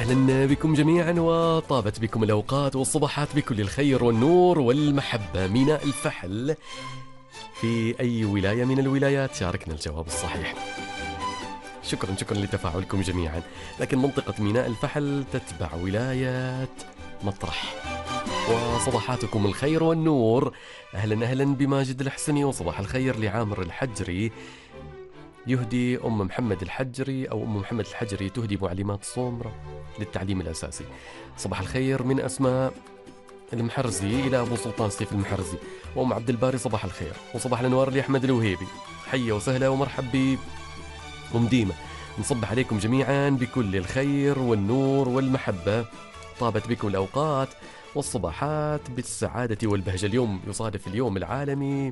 أهلا بكم جميعا، وطابت بكم الأوقات والصباحات بكل الخير والنور والمحبة. ميناء الفحل في أي ولاية من الولايات؟ شاركنا الجواب الصحيح. شكرا لتفاعلكم جميعا. لكن منطقة ميناء الفحل تتبع ولاية مطرح. وصباحاتكم الخير والنور. أهلا بماجد الحسني، وصباح الخير لعامر الحجري. يهدي أم محمد الحجري أو أم محمد الحجري تهدي معلمات صومرة للتعليم الأساسي. صباح الخير من أسماء المحرزي إلى أبو سلطان سيف المحرزي. وأم عبد الباري صباح الخير، وصباح الأنوار لأحمد الوهيبي. حية وسهلة ومرحب بأم ديمة. نصبح عليكم جميعا بكل الخير والنور والمحبة. طابت بكم الأوقات والصباحات بالسعادة والبهجة. اليوم يصادف اليوم العالمي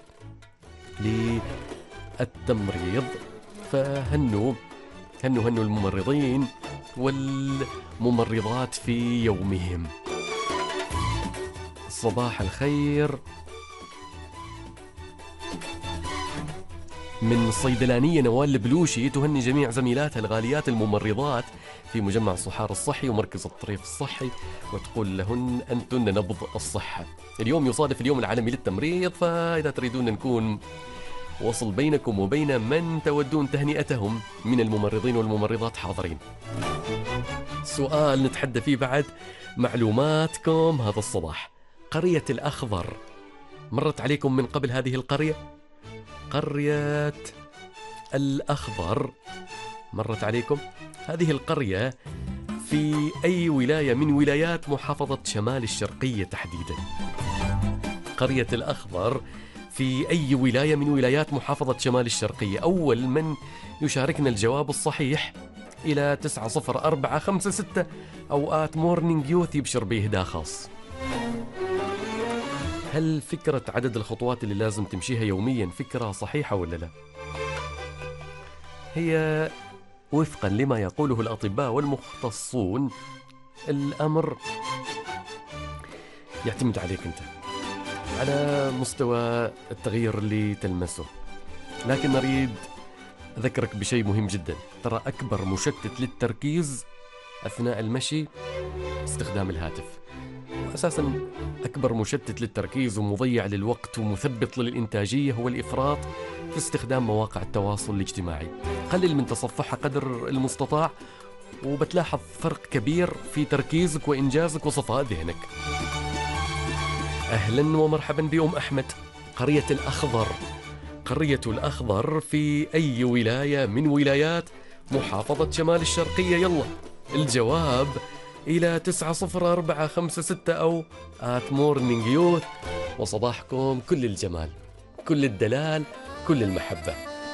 للتمريض، فهنوا الممرضين والممرضات في يومهم. صباح الخير من صيدلانية نوال البلوشي، تهني جميع زميلاتها الغاليات الممرضات في مجمع الصحار الصحي ومركز الطريف الصحي، وتقول لهن أنتن نبض الصحة. اليوم يصادف اليوم العالمي للتمريض، فإذا تريدون نكون وصل بينكم وبين من تودون تهنئتهم من الممرضين والممرضات حاضرين. سؤال نتحدى فيه بعد معلوماتكم هذا الصباح. قرية الأخضر مرت عليكم من قبل هذه القرية؟ قرية الأخضر مرت عليكم؟ هذه القرية في أي ولاية من ولايات محافظة شمال الشرقية تحديدا؟ قرية الأخضر في أي ولاية من ولايات محافظة شمال الشرقية؟ أول من يشاركنا الجواب الصحيح إلى 90456 أو مورنينج يوث يبشر بإهداء خاص. هل فكرة عدد الخطوات اللي لازم تمشيها يوميا فكرة صحيحة ولا لا؟ هي وفقا لما يقوله الأطباء والمختصون الأمر يعتمد عليك أنت على مستوى التغيير اللي تلمسه. لكن أريد أذكرك بشيء مهم جدا. ترى أكبر مشتت للتركيز أثناء المشي استخدام الهاتف، وأساسا أكبر مشتت للتركيز ومضيع للوقت ومثبط للإنتاجية هو الإفراط في استخدام مواقع التواصل الاجتماعي. قلل من تصفحها قدر المستطاع، وبتلاحظ فرق كبير في تركيزك وإنجازك وصفاء ذهنك. أهلا ومرحبا بأم أحمد. قرية الأخضر في أي ولاية من ولايات محافظة شمال الشرقية؟ يلا الجواب إلى 90456 أو @morningyouth. وصباحكم كل الجمال، كل الدلال، كل المحبة.